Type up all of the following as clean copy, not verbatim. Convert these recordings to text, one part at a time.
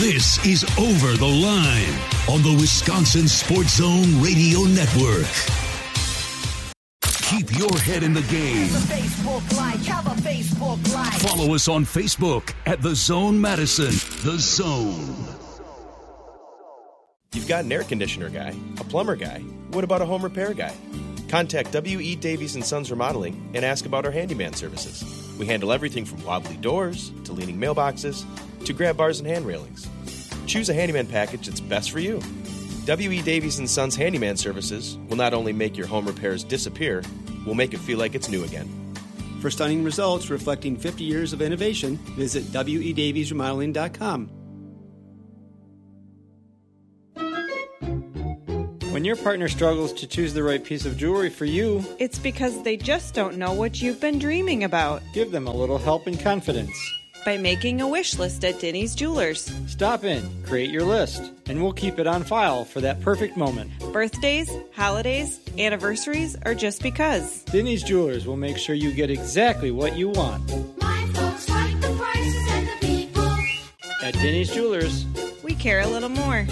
This is Over the Line on the Wisconsin Sports Zone Radio Network. Keep your head in the game. Follow us on Facebook at The Zone Madison. The Zone. You've got an air conditioner guy, a plumber guy. What about a home repair guy? Contact W.E. Davies & Sons Remodeling and ask about our handyman services. We handle everything from wobbly doors to leaning mailboxes to grab bars and hand railings. Choose a handyman package that's best for you. W.E. Davies & Sons Handyman Services will not only make your home repairs disappear, we'll make it feel like it's new again. For stunning results reflecting 50 years of innovation, visit WEDaviesRemodeling.com. When your partner struggles to choose the right piece of jewelry for you, it's because they just don't know what you've been dreaming about. Give them a little help and confidence by making a wish list at Denny's Jewelers. Stop in, create your list, and we'll keep it on file for that perfect moment. Birthdays, holidays, anniversaries, or just because. Denny's Jewelers will make sure you get exactly what you want. My folks like the prices and the people. At Denny's Jewelers, we care a little more.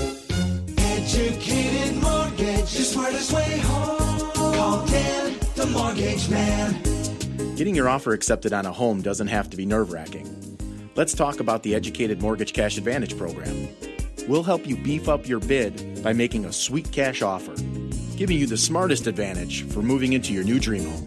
Educated Mortgage, the smartest way home. Call Dan, the Mortgage Man. Getting your offer accepted on a home doesn't have to be nerve-wracking. Let's talk about the Educated Mortgage Cash Advantage program. We'll help you beef up your bid by making a sweet cash offer, giving you the smartest advantage for moving into your new dream home.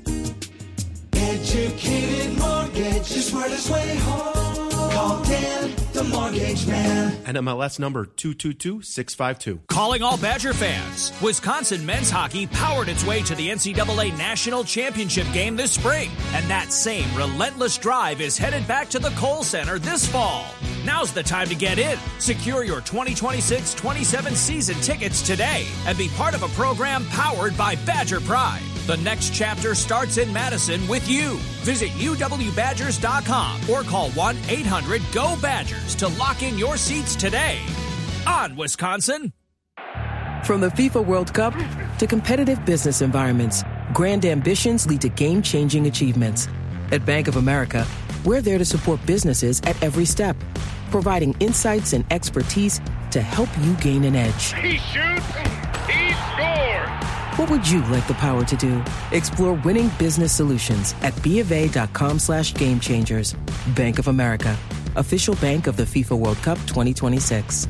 Educated Mortgage, the smartest way home. Call Dan, the Mortgage Man. NMLS number 222652. Calling all Badger fans. Wisconsin men's hockey powered its way to the NCAA National Championship game this spring. And that same relentless drive is headed back to the Kohl Center this fall. Now's the time to get in. Secure your 2026-27 season tickets today and be part of a program powered by Badger Pride. The next chapter starts in Madison with you. Visit UWBadgers.com or call 1-800-GO-BADGERS to lock in your seats today. On Wisconsin. From the FIFA World Cup to competitive business environments, grand ambitions lead to game-changing achievements. At Bank of America, we're there to support businesses at every step, providing insights and expertise to help you gain an edge. He shoots, he scores! What would you like the power to do? Explore winning business solutions at BofA.com/gamechangers. Bank of America, official bank of the FIFA World Cup 2026.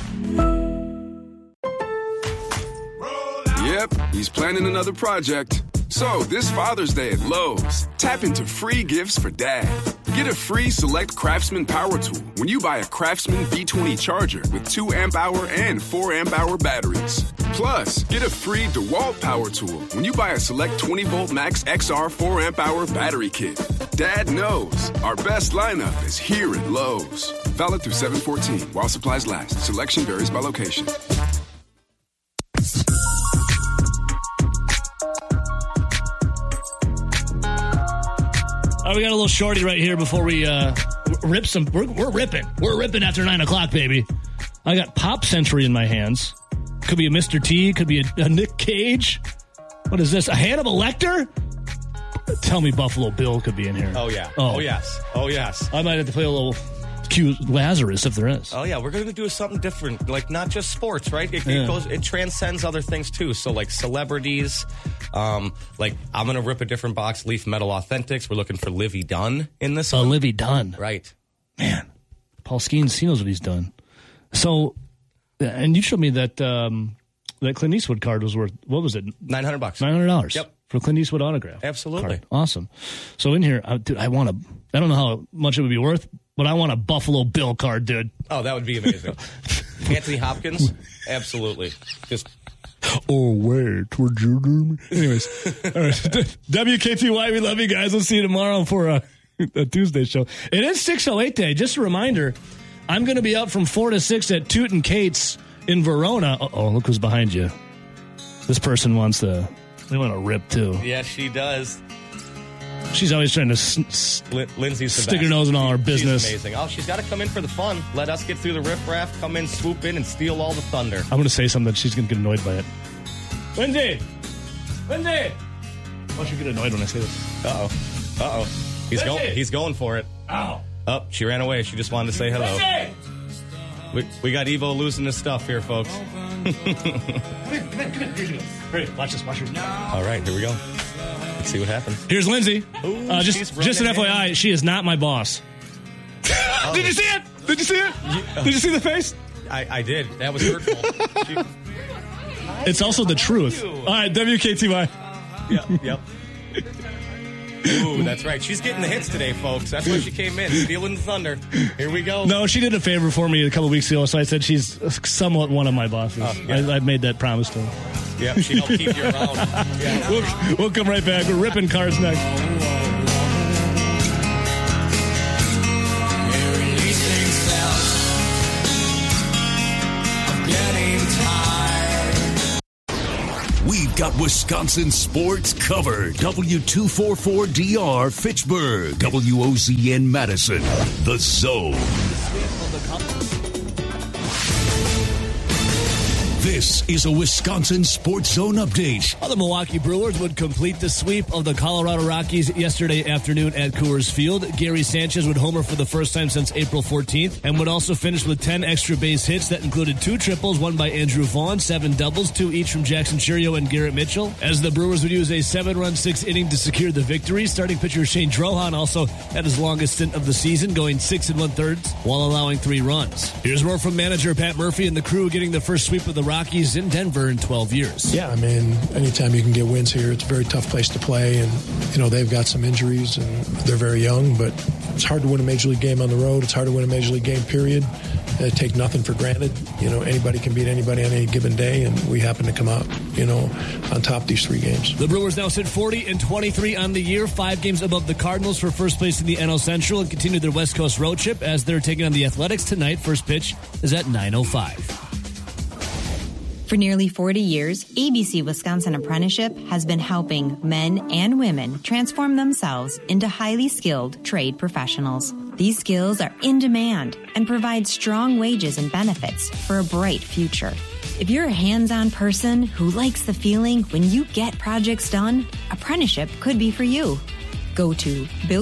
Yep, he's planning another project. So, this Father's Day at Lowe's, tap into free gifts for Dad. Get a free Select Craftsman power tool when you buy a Craftsman B20 charger with 2 amp-hour and 4 amp-hour batteries. Plus, get a free DeWalt power tool when you buy a Select 20-volt Max XR 4 amp-hour battery kit. Dad knows our best lineup is here at Lowe's. Valid through 7/14 while supplies last. Selection varies by location. We got a little shorty right here before we rip some. We're ripping. We're ripping after 9 o'clock, baby. I got Pop Century in my hands. Could be a Mr. T. Could be a Nick Cage. What is this? A Hannibal Lecter? Tell me Buffalo Bill could be in here. Oh, yeah. Oh, yes. Oh, yes. I might have to play a little Q Lazarus if there is. Oh, yeah. We're going to do something different. Like, not just sports, right? It transcends other things, too. So, like, celebrities. Like, I'm going to rip a different box, Leaf Metal Authentics. We're looking for Livy Dunn in this one. Livy Dunn. Right. Man. Paul Skeens, he knows what he's done. So, and you showed me that that Clint Eastwood card was worth, what was it? $900. $900. Yep. For Clint Eastwood autograph. Absolutely. Card. Awesome. So in here, dude, I don't know how much it would be worth, but I want a Buffalo Bill card, dude. Oh, that would be amazing. Anthony Hopkins? Absolutely. Just... Oh, wait, would you do me? Anyways, all right. WKTY, we love you guys. We'll see you tomorrow for a Tuesday show. It is 608 day. Just a reminder, I'm going to be out from 4 to 6 at Toot and Kate's in Verona. Uh-oh, look who's behind you. This person wants to rip, too. Yeah, she does. She's always trying to Lindsay's the stick best. her nose in all our business. She's amazing. Oh, she's got to come in for the fun. Let us get through the riffraff, come in, swoop in, and steal all the thunder. I'm going to say something that she's going to get annoyed by it. Lindsay! Why don't you get annoyed when I say this? Uh-oh. He's going for it. Ow. Oh, she ran away. She just wanted to say hello. Lindsay! We got Evo losing his stuff here, folks. Come here. Watch this. All right, here we go. Let's see what happens. Here's Lindsay. Ooh, Just an FYI, she is not my boss. Oh. Did you see it? Did you see it? Did you see the face? I did. That was hurtful. It's also the truth. All right, WKTY. Yep. Ooh, that's right. She's getting the hits today, folks. That's why she came in, stealing the thunder. Here we go. No, she did a favor for me a couple weeks ago, so I said she's somewhat one of my bosses. I made that promise to her. Yep, she helped keep you around. Yeah. We'll come right back. We're ripping cards next. We've got Wisconsin sports covered. W244DR Fitchburg. WOZN Madison. The Zone. This is a Wisconsin Sports Zone update. The Milwaukee Brewers would complete the sweep of the Colorado Rockies yesterday afternoon at Coors Field. Gary Sanchez would homer for the first time since April 14th and would also finish with 10 extra base hits that included 2 triples, 1 by Andrew Vaughn, 7 doubles, 2 each from Jackson Chirio and Garrett Mitchell. As the Brewers would use a 7-run 6th inning to secure the victory. Starting pitcher Shane Drohan also had his longest stint of the season, going 6 1/3 while allowing 3 runs. Here's more from manager Pat Murphy and the crew getting the first sweep of the Rockies in Denver in 12 years. Yeah, I mean, anytime you can get wins here, it's a very tough place to play. And, they've got some injuries and they're very young, but it's hard to win a Major League game on the road. It's hard to win a Major League game, period. Take nothing for granted. Anybody can beat anybody on any given day, and we happen to come out, on top these 3 games. The Brewers now sit 40-23 on the year, 5 games above the Cardinals for first place in the NL Central, and continue their West Coast road trip as they're taking on the Athletics tonight. First pitch is at 9:05. For nearly 40 years, ABC Wisconsin Apprenticeship has been helping men and women transform themselves into highly skilled trade professionals. These skills are in demand and provide strong wages and benefits for a bright future. If you're a hands-on person who likes the feeling when you get projects done, apprenticeship could be for you. Go to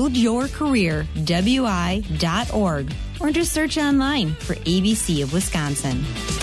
buildyourcareerwi.org or just search online for ABC of Wisconsin.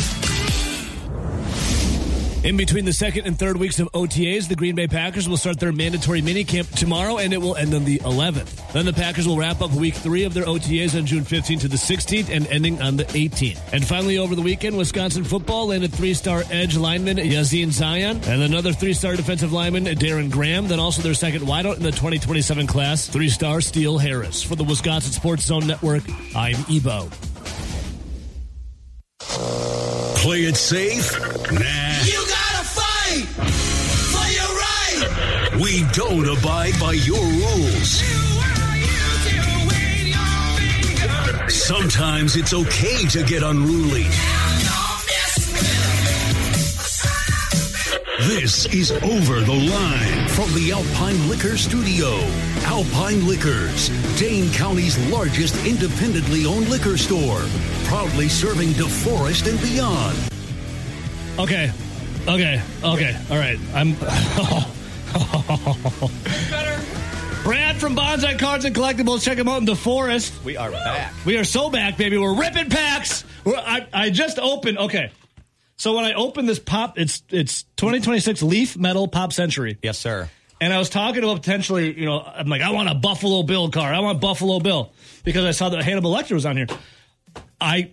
In between the second and third weeks of OTAs, the Green Bay Packers will start their mandatory minicamp tomorrow, and it will end on the 11th. Then the Packers will wrap up week 3 of their OTAs on June 15th to the 16th and ending on the 18th. And finally, over the weekend, Wisconsin football landed 3-star edge lineman Yazin Zion and another 3-star defensive lineman Darren Graham, then also their second wideout in the 2027 class, 3-star Steele Harris. For the Wisconsin Sports Zone Network, I'm Ebo. Play it safe? Nah. You gotta fight for your right. We don't abide by your rules. Sometimes it's okay to get unruly. This is Over the Line from the Alpine Liquor Studio. Alpine Liquors, Dane County's largest independently owned liquor store. Proudly serving DeForest and beyond. Okay. All right. I'm... Brad from Bonsai Cards and Collectibles. Check him out in DeForest. We are back. We are so back, baby. We're ripping packs. I just opened... Okay. So when I opened this pop, it's 2026 Leaf Metal Pop Century. Yes, sir. And I was talking about potentially, I'm like, I want a Buffalo Bill card. I want Buffalo Bill. Because I saw that Hannibal Lecter was on here. I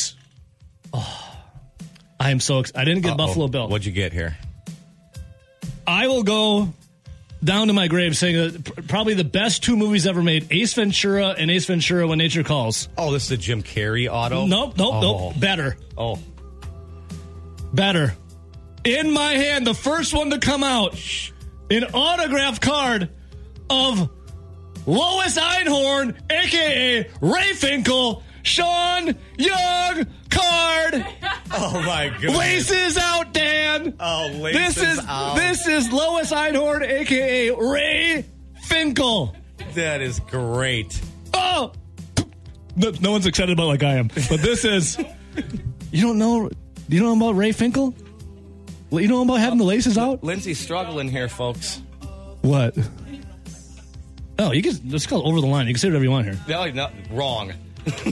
am so excited. I didn't get Buffalo Bill. What'd you get here? I will go down to my grave saying that probably the best 2 movies ever made, Ace Ventura and Ace Ventura When Nature Calls. Oh, this is a Jim Carrey auto? Nope. Better. Oh. Better. In my hand, the first one to come out, an autograph card of Lois Einhorn, a.k.a. Ray Finkel, Sean Young card. Oh, my goodness. Laces out, Dan. Oh, laces out. This is Lois Einhorn, a.k.a. Ray Finkel. That is great. Oh! No one's excited about it like I am. But this is... You don't know about Ray Finkel? You know about having the laces out? Lindsay's struggling here, folks. What? Oh, you can... Let's call it Over the Line. You can say whatever you want here. No, wrong.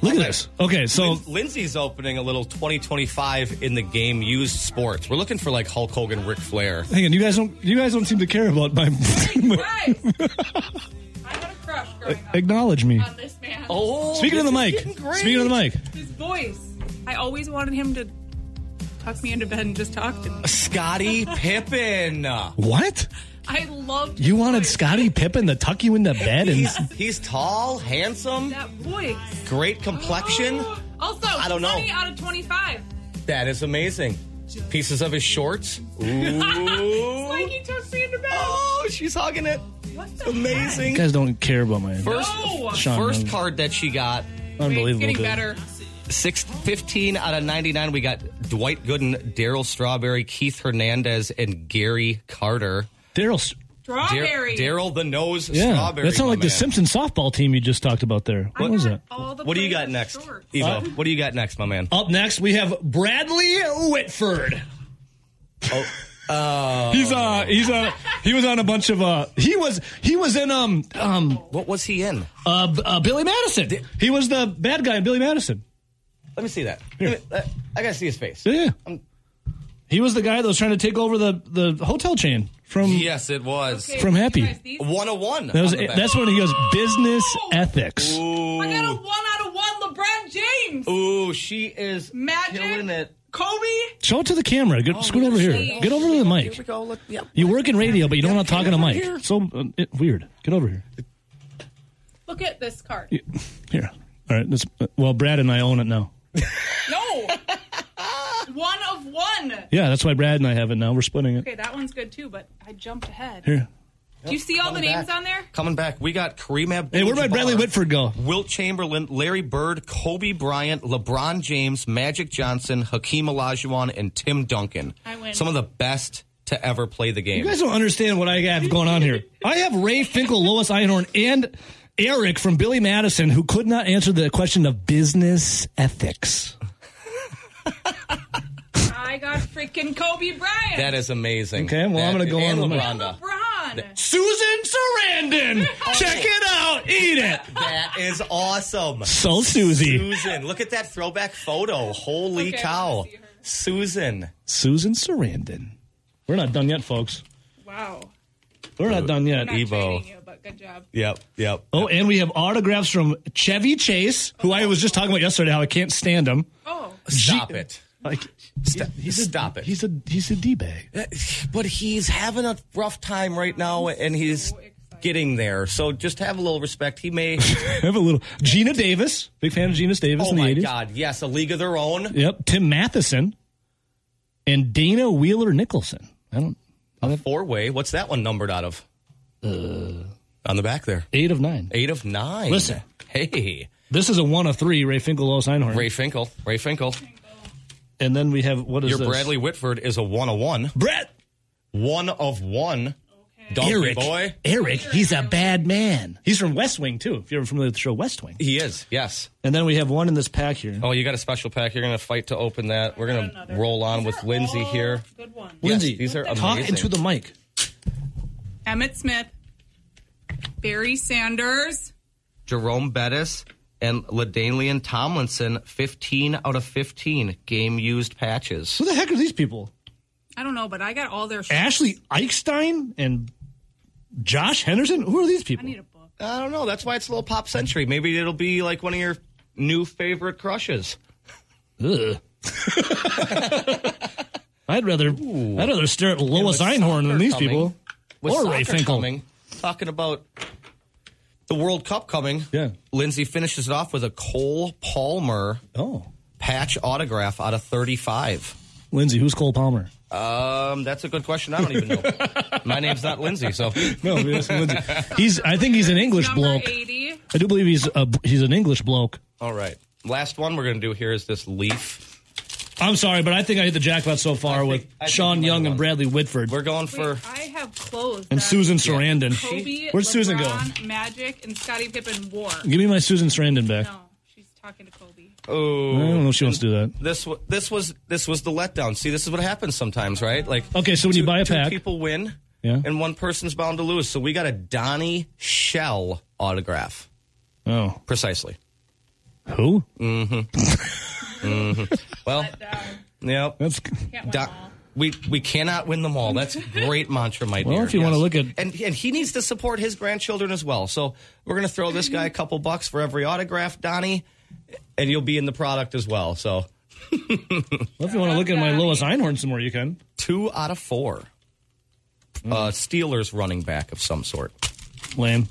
Look at this. Okay, so Lindsay's opening a little 2025 in the game used sports. We're looking for like Hulk Hogan, Ric Flair. hang on, you guys don't seem to care about my. I had a crush growing up Acknowledge me. on this man. Oh, Speaking of the mic. Speaking of the mic. His voice. I always wanted him to tuck me into bed and just talk to me. Scottie Pippen. What? I loved You wanted Scottie Pippen to tuck you into bed and He's tall, handsome, that voice. great complexion. Also, I don't know. 20 out of 25. That is amazing. Pieces of his shorts. Ooh. It's like he tucks me into bed. Oh, she's hugging it. What the Amazing. you guys don't care about my First Sean, card that she got. unbelievable. It's getting dude. better. 15 out of 99. We got Dwight Gooden, Darryl Strawberry, Keith Hernandez, and Gary Carter. Daryl Strawberry. Daryl the Nose Yeah, Strawberry. that sounded like my the man. Simpsons softball team you just talked about there. What was that? What do you got next, Evo? What do you got next, my man? Up next, we have Bradley Whitford. He was on a bunch of he was in what was he in? Billy Madison. He was the bad guy in Billy Madison. Let me see that. I gotta see his face. Yeah. He was the guy that was trying to take over the hotel chain from Yes, it was. from Happy. 101. That's when he goes business ethics. Ooh. I got a 1 out of 1 LeBron James. Ooh, she is Magic. killing it. Kobe. Show it to the camera. Scoot over here. Get over to the mic. Here we go. Look, yep. You work in radio, but you don't want to talk on a mic. here. So weird. Get over here. Look at this card. Here. All right. Well, Brad and I own it now. No. 1 of 1. Yeah, that's why Brad and I have it now. We're splitting it. Okay, that one's good too, but I jumped ahead. Here. Do you see all the names on there? Coming back, we got Kareem Abdul-Jabbar. Hey, where'd my Bradley Whitford go? Wilt Chamberlain, Larry Bird, Kobe Bryant, LeBron James, Magic Johnson, Hakeem Olajuwon, and Tim Duncan. I win. Some of the best to ever play the game. You guys don't understand what I have going on here. I have Ray Finkel, Lois Einhorn, and Eric from Billy Madison who could not answer the question of business ethics. I got freaking Kobe Bryant. That is amazing. Okay, well, I'm going to go on. LeBron. Susan Sarandon. Check it out. Eat it. That is awesome. So Susie. Susan, look at that throwback photo. Holy cow. Susan Sarandon. We're not done yet, folks. Wow. We're not done yet. I'm not training you, but good job. Yep. Oh, and we have autographs from Chevy Chase, who I was just talking about yesterday, how I can't stand him. Oh. Stop it. Like, Stop it. He's a D-bag. But he's having a rough time right now, and he's getting there. So just have a little respect. He may have a little. Gina Davis, big fan of Gina Davis in the 80s. Oh my God, yes, A League of Their Own. Yep, Tim Matheson and Dana Wheeler Nicholson. A four-way. What's that one numbered out of? On the back there. 8 of 9. 8 of 9. Listen. Hey. This is a 1 of 3, Ray Finkel, Lois Einhorn. Ray Finkel. And then we have, what is Your this? Bradley Whitford is a 1 of 1. Brett! 1 of 1. Donkey Eric. boy. Eric, he's a bad man. He's from West Wing, too, if you're ever familiar with the show West Wing. He is, yes. And then we have one in this pack here. Oh, you got a special pack. You're going to fight to open that. We're going to roll on with Lindsay here. Good one. Lindsay, yes, these are amazing. talk into the mic. Emmett Smith, Barry Sanders, Jerome Bettis, and LaDainian Tomlinson, 15 out of 15 game-used patches. Who the heck are these people? I don't know, but I got all their Ashley Eichstein and Josh Henderson? Who are these people? I need a book. I don't know. That's why it's a little pop century. Maybe it'll be like one of your new favorite crushes. Ugh. I'd rather stare at Lois Einhorn than these people. With Or Ray soccer Finkel. coming, talking about the World Cup coming. Yeah. Lindsay finishes it off with a Cole Palmer patch autograph out of 35. Lindsay, who's Cole Palmer? That's a good question. I don't even know. My name's not Lindsay, so No, yes, Lindsay. I think he's an English Number bloke. 80. I do believe he's an English bloke. All right. Last one we're going to do here is this Leaf. I'm sorry, but I think I hit the jackpot so far with Sean Young and Bradley Whitford. We're going for... I have clothes. And that Susan Sarandon. Kobe, Where'd Susan go? LeBron, Magic, and Scottie Pippen wore. Give me my Susan Sarandon back. No, she's talking to Kobe. Oh, I don't know if she wants to do that. This was the letdown. See, this is what happens sometimes, right? Like, okay, so when you buy a two pack, people win, yeah, and one person's bound to lose. So we got a Donnie Shell autograph. Oh, precisely. Who? Well, yep. That's we cannot win them all. That's a great mantra, my dear. Well, if you want to look at... And he needs to support his grandchildren as well. So we're going to throw this guy a couple bucks for every autograph, Donnie, and you'll be in the product as well. So... Well, if you want to look at my Lois Einhorn some more, you can. 2 out of 4. Steelers running back of some sort. Lame.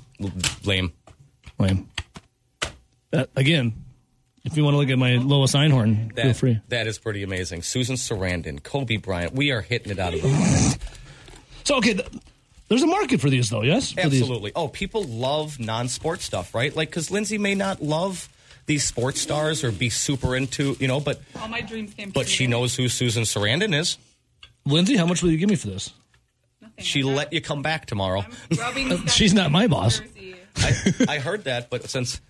Again, if you want to look at my Lois Einhorn, feel free. That is pretty amazing. Susan Sarandon, Kobe Bryant. We are hitting it out of the park. So, okay, there's a market for these, though, yes? Absolutely. Oh, people love non-sport stuff, right? Like, because Lindsay may not love these sports stars or be super into, but... All my dreams came true. But she knows who Susan Sarandon is. Lindsay, how much will you give me for this? Nothing. She let you come back tomorrow. She's not my boss. I heard that, but since